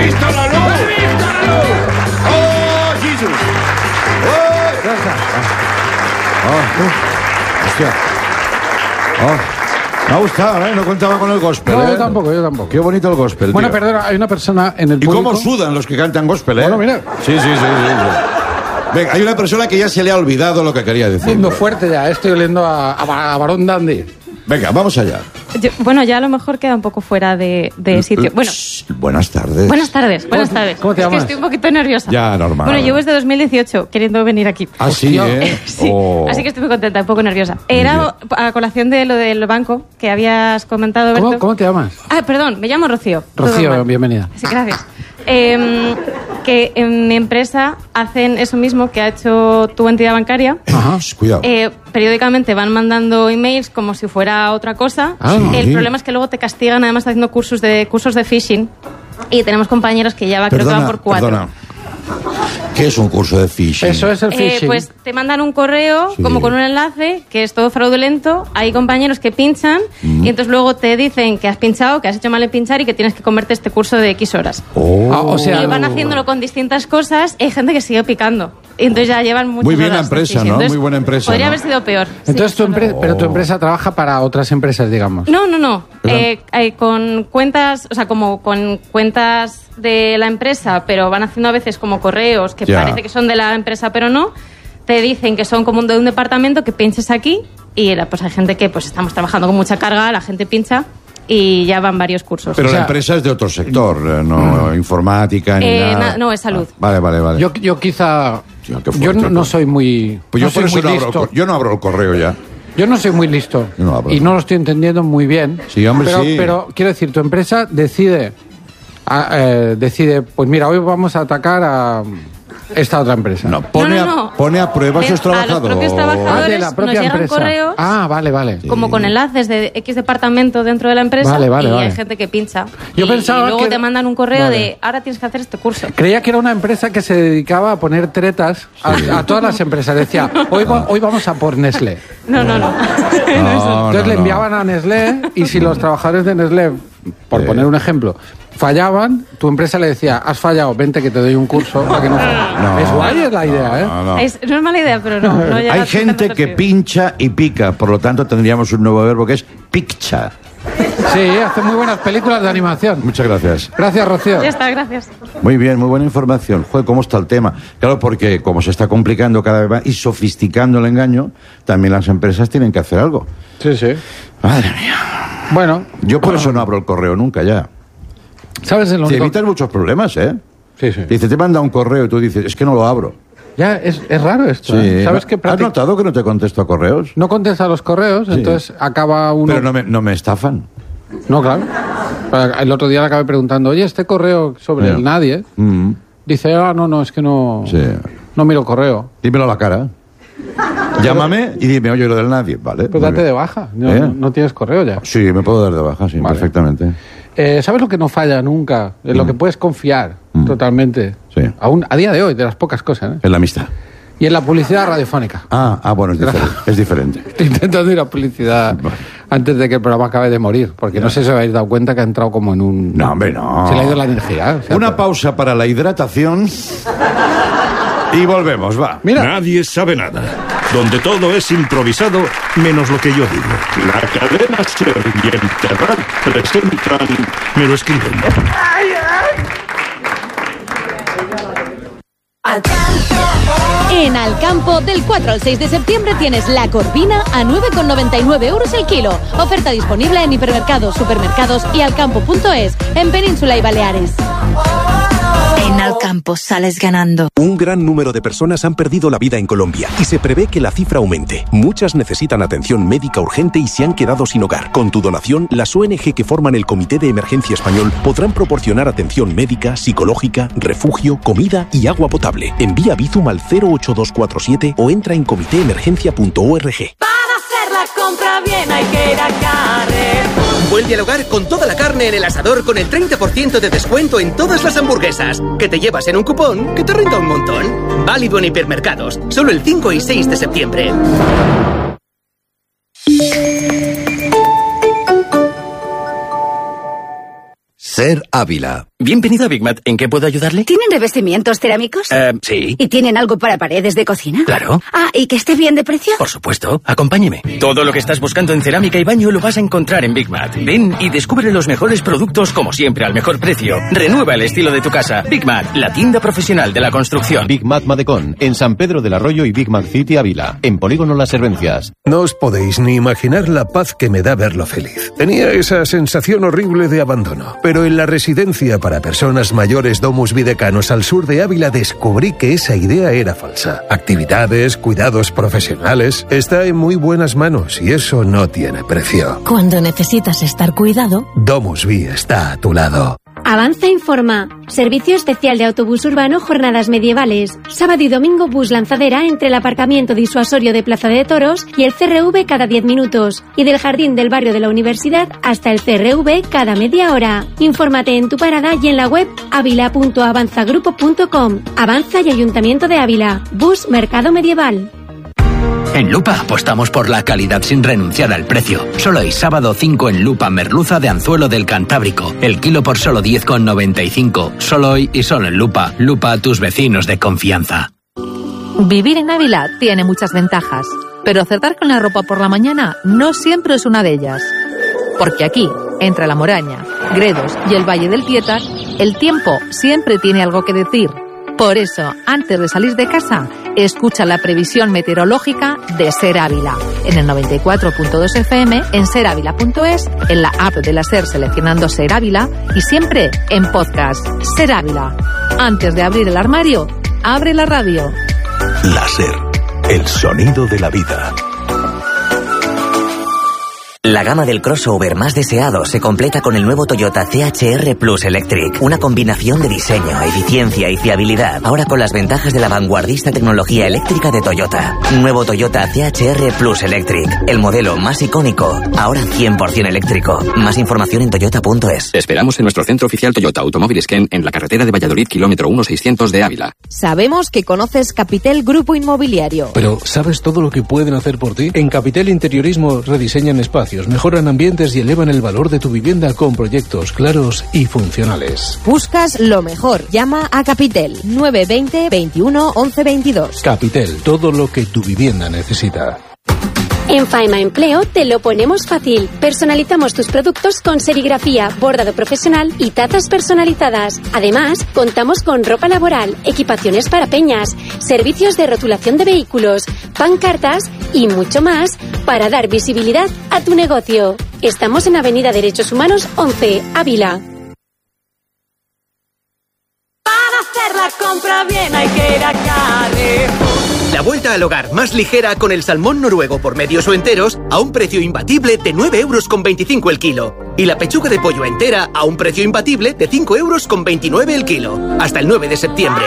visto la luz! ¡Has visto la luz! ¡Oh, Jesus! Hostia. Me ha gustado, ¿eh? No contaba con el gospel, No, yo tampoco. Qué bonito el gospel, Bueno, tío. perdona, hay una persona en el ¿Y público... cómo sudan los que cantan gospel, eh? Bueno, mira. Sí. Venga, hay una persona que ya se le ha olvidado lo que quería decir. Siendo fuerte ya, estoy oliendo a Barón Dandy. Venga, vamos allá. Bueno, ya a lo mejor queda un poco fuera de sitio. Bueno, Buenas tardes. buenas tardes. ¿Cómo te llamas? Es que estoy un poquito nerviosa. Ya, normal. Bueno, llevo desde 2018 queriendo venir aquí. Ah, sí, ¿eh? Sí, Oh. así que estoy muy contenta, un poco nerviosa. Era a colación de lo del banco que habías comentado, Berto. ¿Cómo te llamas? Ah, perdón, me llamo Rocío. Todo Rocío, mal. bienvenida. Sí, gracias. Que en mi empresa hacen eso mismo que ha hecho tu entidad bancaria. Ajá. Cuidado. Periódicamente van mandando emails como si fuera otra cosa. Ah, El sí. problema es que luego te castigan además haciendo cursos de phishing. Y tenemos compañeros que ya creo que van por 4. Perdona. ¿Qué es un curso de phishing? Eso es el phishing. Pues te mandan un correo Sí. como con un enlace que es todo fraudulento. Hay compañeros que pinchan y entonces luego te dicen que has pinchado, que has hecho mal en pinchar y que tienes que comerte este curso de X horas. Oh. Ah, o sea, Y van haciéndolo con distintas cosas. Hay gente que sigue picando. Y entonces ya llevan muchas Muy bien horas la empresa, de phishing. ¿no? Entonces, Muy buena empresa, Podría ¿no? haber sido peor. Entonces Sí. pero tu empresa trabaja para otras empresas, digamos. No. Perdón. Con cuentas, o sea, como con cuentas de la empresa, pero van haciendo a veces como correos que Ya. parece que son de la empresa, pero no. Te dicen que son como de un departamento, que pinches aquí y pues hay gente que pues estamos trabajando con mucha carga, la gente pincha y ya van varios cursos. Pero O sea- la empresa es de otro sector, no informática ni nada. no, es salud. Ah, vale. Yo quizá... Tío, qué Yo fuerte, no pues. soy muy... Pues no yo por soy eso muy no listo. abro, yo no abro el correo ya. Yo no soy muy listo Yo no hablo. y no lo estoy entendiendo muy bien. Sí, hombre, sí. Pero quiero decir, tu empresa decide, pues mira, hoy vamos a atacar a esta otra empresa. No, pone a prueba a sus A los trabajadores. propios trabajadores. de la propia nos llegan empresa. correos. Vale. Como con enlaces de X departamento dentro de la empresa Vale, y vale. hay gente que pincha. Yo pensaba y luego que- te mandan un correo Vale. de ahora tienes que hacer este curso. Creía que era una empresa que se dedicaba a poner tretas a todas las empresas. Decía, hoy vamos a por Nestlé. No. Entonces le enviaban a Nestlé y si los trabajadores de Nestlé, por poner un ejemplo, fallaban, tu empresa le decía, has fallado, vente que te doy un curso para que no falles. No. Es guay es la idea, ¿eh? No. No es mala idea, pero no llega Hay a ser gente tan que atractivo. pincha y pica, por lo tanto tendríamos un nuevo verbo que es piccha. Sí, hace muy buenas películas de animación. Muchas gracias. Gracias, Rocío. Ya está, gracias. Muy bien, muy buena información. Joder, ¿cómo está el tema? Claro, porque como se está complicando cada vez más y sofisticando el engaño, también las empresas tienen que hacer algo. Sí. Madre mía. Bueno, Yo por eso no abro el correo nunca ya. ¿sabes el Te único? evitas muchos problemas, ¿eh? Sí. Dice, te manda un correo y tú dices, es que no lo abro. Ya, es raro esto. Sí. ¿eh? ¿Sabes qué? ¿Has notado que no te contesto a correos? No contesta los correos, Sí. entonces acaba uno... Pero no me estafan. No, claro. El otro día le acabé preguntando, oye, este correo sobre Ya. el nadie... Mm. Dice, no, es que no... Sí. No miro correo. Dímelo a la cara. Llámame y dime, oye, lo del nadie. Vale. Pues muy date bien. de baja. ¿Eh? No tienes correo ya. Sí, me puedo dar de baja, sí, Vale. perfectamente. ¿Sabes lo que no falla nunca? En lo que puedes confiar totalmente. Sí. Aún a día de hoy, de las pocas cosas. ¿eh? Es la amistad. Y en la publicidad radiofónica. Bueno, es diferente. Estoy intentando ir a publicidad antes de que el programa acabe de morir. Porque no sé si os habéis dado cuenta que ha entrado como en un... No, hombre, no. Se le ha ido la energía. O sea, Una pausa para la hidratación y volvemos, va. Mira, Nadie sabe nada. Donde todo es improvisado, menos lo que yo digo. La cadena Ser y Enterrar presentan... Me lo escriben. En Alcampo, del 4 al 6 de septiembre tienes la corvina a 9,99 euros el kilo. Oferta disponible en hipermercados, supermercados y alcampo.es, en Península y Baleares. En Alcampo sales ganando. Un gran número de personas han perdido la vida en Colombia y se prevé que la cifra aumente. Muchas necesitan atención médica urgente y se han quedado sin hogar. Con tu donación, las ONG que forman el Comité de Emergencia Español podrán proporcionar atención médica, psicológica, refugio, comida y agua potable. Envía Bizum al 08247 o entra en comitéemergencia.org. Para hacer la compra bien hay que ir a Carrefour. Vuelve al hogar con toda la carne en el asador con el 30% de descuento en todas las hamburguesas. Que te llevas en un cupón que te renta un montón. Válido en hipermercados. Solo el 5 y 6 de septiembre. Ser Ávila. Bienvenido a Big Mat. ¿En qué puedo ayudarle? ¿Tienen revestimientos cerámicos? Sí. ¿Y tienen algo para paredes de cocina? Claro. Ah, ¿y que esté bien de precio? Por supuesto. Acompáñeme. Todo lo que estás buscando en cerámica y baño lo vas a encontrar en Big Mat. Ven y descubre los mejores productos, como siempre, al mejor precio. Renueva el estilo de tu casa. Big Mat, la tienda profesional de la construcción. Big Mat Madecón, en San Pedro del Arroyo y Big Mac City Ávila, en Polígono Las Servencias. No os podéis ni imaginar la paz que me da verlo feliz. Tenía esa sensación horrible de abandono, pero en la residencia para personas mayores Domus Videcanos al sur de Ávila descubrí que esa idea era falsa. Actividades, cuidados profesionales, está en muy buenas manos y eso no tiene precio. Cuando necesitas estar cuidado, Domus Vi está a tu lado. Avanza informa. Servicio especial de autobús urbano Jornadas Medievales. Sábado y domingo bus lanzadera entre el aparcamiento disuasorio de Plaza de Toros y el CRV cada 10 minutos. Y del jardín del barrio de la Universidad hasta el CRV cada media hora. Infórmate en tu parada y en la web avila.avanzagrupo.com. Avanza y Ayuntamiento de Ávila. Bus Mercado Medieval. En Lupa apostamos por la calidad sin renunciar al precio. Solo hoy sábado 5 en Lupa merluza de anzuelo del Cantábrico. El kilo por solo 10,95. Solo hoy y solo en Lupa. Lupa, tus vecinos de confianza. Vivir en Ávila tiene muchas ventajas, pero acertar con la ropa por la mañana no siempre es una de ellas. Porque aquí, entre La Moraña, Gredos y el Valle del Tietar, el tiempo siempre tiene algo que decir. Por eso, antes de salir de casa, escucha la previsión meteorológica de Ser Ávila en el 94.2 FM, en serávila.es, en la app de la SER seleccionando Ser Ávila y siempre en podcast. Ser Ávila. Antes de abrir el armario, abre la radio. La SER, el sonido de la vida. La gama del crossover más deseado se completa con el nuevo Toyota CHR Plus Electric. Una combinación de diseño, eficiencia y fiabilidad. Ahora con las ventajas de la vanguardista tecnología eléctrica de Toyota. Nuevo Toyota CHR Plus Electric. El modelo más icónico. Ahora 100% eléctrico. Más información en toyota.es. Esperamos en nuestro centro oficial Toyota Automóviles Ken en la carretera de Valladolid, kilómetro 1600 de Ávila. Sabemos que conoces Capitel Grupo Inmobiliario. Pero ¿sabes todo lo que pueden hacer por ti? En Capitel Interiorismo rediseñan espacios, mejoran ambientes y elevan el valor de tu vivienda con proyectos claros y funcionales. Buscas lo mejor. Llama a Capitel 920 21 11 22. Capitel, todo lo que tu vivienda necesita. En Faema Empleo te lo ponemos fácil. Personalizamos tus productos con serigrafía, bordado profesional y tazas personalizadas. Además, contamos con ropa laboral, equipaciones para peñas, servicios de rotulación de vehículos, pancartas y mucho más para dar visibilidad a tu negocio. Estamos en Avenida Derechos Humanos 11, Ávila. Para hacer la compra bien hay que ir a Carrefour. La vuelta al hogar más ligera con el salmón noruego por medios o enteros a un precio imbatible de 9,25 € el kilo. Y la pechuga de pollo entera a un precio imbatible de 5,29 € el kilo. Hasta el 9 de septiembre.